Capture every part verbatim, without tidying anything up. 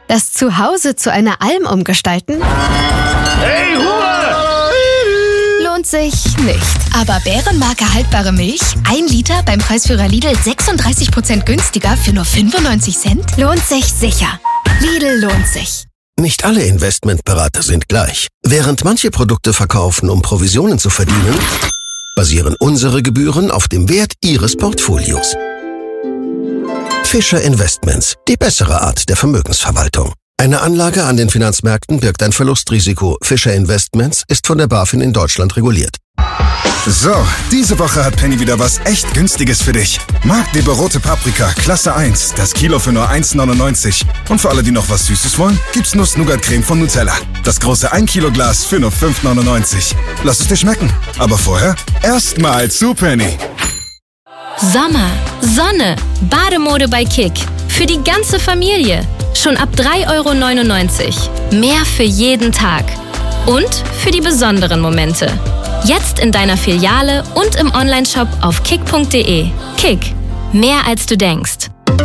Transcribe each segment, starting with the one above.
Das Zuhause zu einer Alm umgestalten? Hey, Ruhe! Lohnt sich nicht. Aber Bärenmarke haltbare Milch, ein Liter beim Preisführer Lidl sechsunddreißig Prozent günstiger für nur fünfundneunzig Cent? Lohnt sich sicher. Lidl lohnt sich. Nicht alle Investmentberater sind gleich. Während manche Produkte verkaufen, um Provisionen zu verdienen, basieren unsere Gebühren auf dem Wert Ihres Portfolios. Fischer Investments, die bessere Art der Vermögensverwaltung. Eine Anlage an den Finanzmärkten birgt ein Verlustrisiko. Fischer Investments ist von der BaFin in Deutschland reguliert. So, diese Woche hat Penny wieder was echt Günstiges für dich. Magdeburg rote Paprika, Klasse eins, das Kilo für nur eins neunundneunzig. Und für alle, die noch was Süßes wollen, gibt's Nuss-Nougat-Creme von Nutella. Das große ein Kilo Glas für nur fünf neunundneunzig. Lass es dir schmecken. Aber vorher erstmal zu Penny. Sommer, Sonne, Bademode bei Kick. Für die ganze Familie. Schon ab drei Euro neunundneunzig. Mehr für jeden Tag. Und für die besonderen Momente. Jetzt in deiner Filiale und im Onlineshop auf kick punkt de. Kick. Mehr als du denkst.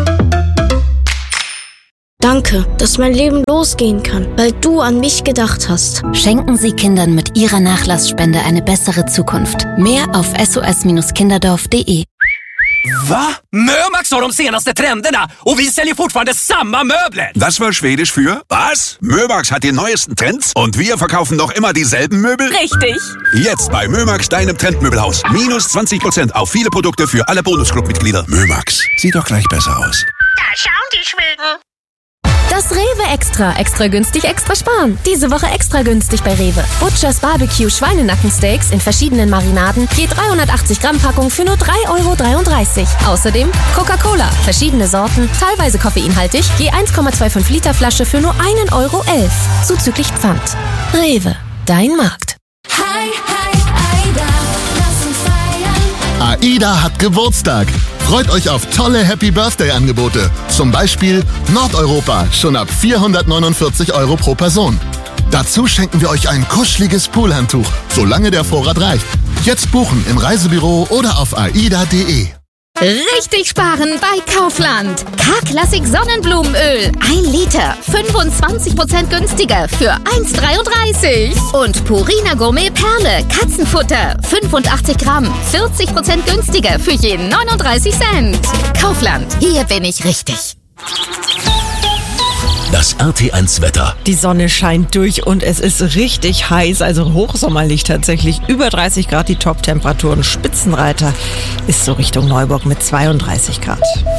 Danke, dass mein Leben losgehen kann, weil du an mich gedacht hast. Schenken Sie Kindern mit Ihrer Nachlassspende eine bessere Zukunft. Mehr auf s o s kinderdorf punkt de. Va? Mömax har de senaste trenderna och vi säljer fortfarande samma möbler. Das war Schwedisch für was? Mömax hat die neuesten Trends und wir verkaufen noch immer dieselben Möbel? Richtig. Jetzt bei Mömax, deinem Trendmöbelhaus. Minus zwanzig Prozent auf viele Produkte für alle Bonusclub-Mitglieder. Mömax, sieht doch gleich besser aus. Da schauen die Schweden. Das Rewe Extra. Extra günstig, extra sparen. Diese Woche extra günstig bei Rewe. Butchers Barbecue Schweinenackensteaks in verschiedenen Marinaden. Je dreihundertachtzig Gramm Packung für nur drei Euro dreiunddreißig. Außerdem Coca-Cola. Verschiedene Sorten, teilweise koffeinhaltig. Je eins Komma fünfundzwanzig Liter Flasche für nur ein Euro elf. Zuzüglich Pfand. Rewe. Dein Markt. Hi, hi, Aida. Lass uns feiern. AIDA hat Geburtstag. Freut euch auf tolle Happy-Birthday-Angebote. Zum Beispiel Nordeuropa, schon ab vierhundertneunundvierzig Euro pro Person. Dazu schenken wir euch ein kuscheliges Poolhandtuch, solange der Vorrat reicht. Jetzt buchen im Reisebüro oder auf aida punkt de. Richtig sparen bei Kaufland. K-Klassik Sonnenblumenöl. Ein Liter. fünfundzwanzig Prozent günstiger für eins dreiunddreißig. Und Purina Gourmet Perle. Katzenfutter. fünfundachtzig Gramm. vierzig Prozent günstiger für je neununddreißig Cent. Kaufland. Hier bin ich richtig. Das R T eins Wetter. Die Sonne scheint durch und es ist richtig heiß, also hochsommerlich tatsächlich. Über dreißig Grad die Top-Temperaturen. Spitzenreiter ist so Richtung Neuburg mit zweiunddreißig Grad.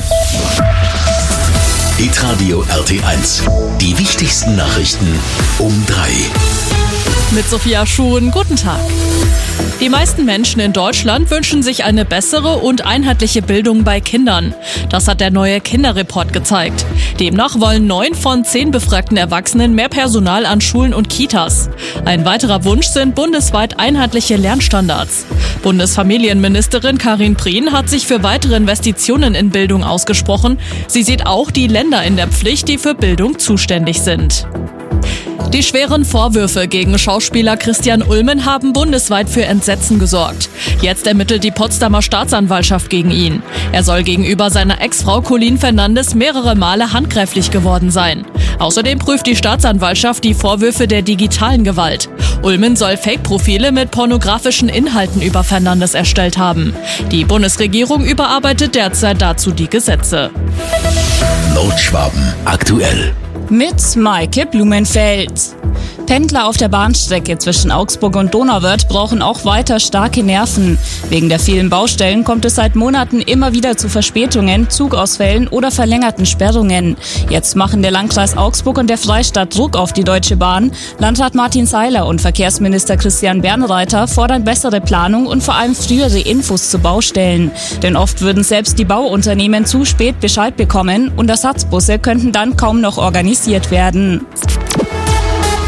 Hitradio R T eins. Die wichtigsten Nachrichten um drei. Mit Sophia Schuhen, guten Tag. Die meisten Menschen in Deutschland wünschen sich eine bessere und einheitliche Bildung bei Kindern. Das hat der neue Kinderreport gezeigt. Demnach wollen neun von zehn befragten Erwachsenen mehr Personal an Schulen und Kitas. Ein weiterer Wunsch sind bundesweit einheitliche Lernstandards. Bundesfamilienministerin Karin Prien hat sich für weitere Investitionen in Bildung ausgesprochen. Sie sieht auch die Länder in der Pflicht, die für Bildung zuständig sind. Die schweren Vorwürfe gegen Schauspieler Christian Ulmen haben bundesweit für Entsetzen gesorgt. Jetzt ermittelt die Potsdamer Staatsanwaltschaft gegen ihn. Er soll gegenüber seiner Ex-Frau Colleen Fernandes mehrere Male handgreiflich geworden sein. Außerdem prüft die Staatsanwaltschaft die Vorwürfe der digitalen Gewalt. Ulmen soll Fake-Profile mit pornografischen Inhalten über Fernandes erstellt haben. Die Bundesregierung überarbeitet derzeit dazu die Gesetze. Nordschwaben aktuell. Mit Maike Blumenfeld. Pendler auf der Bahnstrecke zwischen Augsburg und Donauwörth brauchen auch weiter starke Nerven. Wegen der vielen Baustellen kommt es seit Monaten immer wieder zu Verspätungen, Zugausfällen oder verlängerten Sperrungen. Jetzt machen der Landkreis Augsburg und der Freistaat Druck auf die Deutsche Bahn. Landrat Martin Seiler und Verkehrsminister Christian Bernreiter fordern bessere Planung und vor allem frühere Infos zu Baustellen. Denn oft würden selbst die Bauunternehmen zu spät Bescheid bekommen und Ersatzbusse könnten dann kaum noch organisiert werden. Die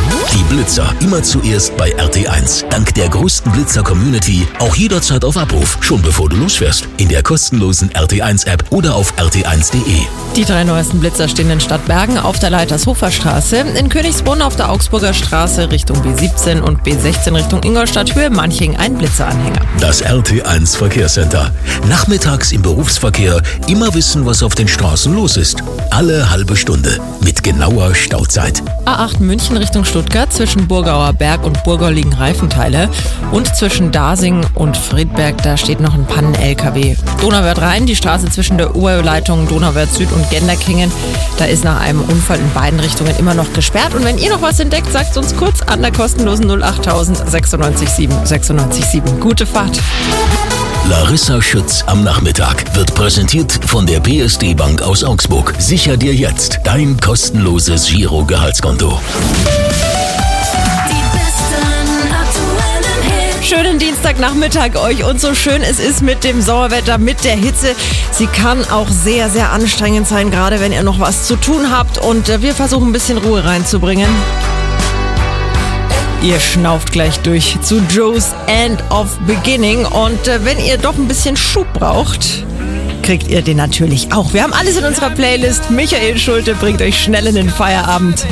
Blitzer immer zuerst bei R T eins. Dank der größten Blitzer-Community auch jederzeit auf Abruf, schon bevor du losfährst. In der kostenlosen R T eins App oder auf r t eins punkt de. Die drei neuesten Blitzer stehen in Stadtbergen auf der Leitershofer Straße, in Königsbrunn auf der Augsburger Straße Richtung B siebzehn und B sechzehn Richtung Ingolstadt, Höhe Manching ein Blitzeranhänger. Das R T eins Verkehrscenter. Nachmittags im Berufsverkehr immer wissen, was auf den Straßen los ist. Alle halbe Stunde mit genauer Stauzeit. A acht München Richtung Stuttgart, zwischen Burgauer Berg und Burgau liegen Reifenteile. Und zwischen Dasing und Friedberg, da steht noch ein Pannen-L K W. Donauwörth Rhein, die Straße zwischen der Oberleitung Donauwörth Süd und Genderkingen, da ist nach einem Unfall in beiden Richtungen immer noch gesperrt. Und wenn ihr noch was entdeckt, sagt uns kurz an der kostenlosen null achttausend sechsundneunzig sieben sechsundneunzig sieben. Gute Fahrt. Larissa Schütz am Nachmittag wird präsentiert von der P S D Bank aus Augsburg. Sicher dir jetzt dein kostenloses Giro-Gehaltskonto. Schönen Dienstagnachmittag euch und so schön es ist mit dem Sommerwetter, mit der Hitze. Sie kann auch sehr, sehr anstrengend sein, gerade wenn ihr noch was zu tun habt. Und wir versuchen ein bisschen Ruhe reinzubringen. Ihr schnauft gleich durch zu Joe's End of Beginning. Und wenn ihr doch ein bisschen Schub braucht, kriegt ihr den natürlich auch. Wir haben alles in unserer Playlist. Michael Schulte bringt euch schnell in den Feierabend.